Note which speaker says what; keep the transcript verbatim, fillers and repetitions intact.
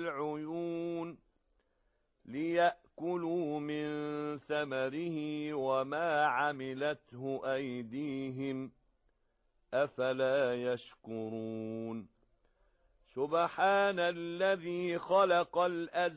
Speaker 1: العيون ليأكلوا من ثمره وما عملته أيديهم أفلا يشكرون سبحان الذي خلق الأزواج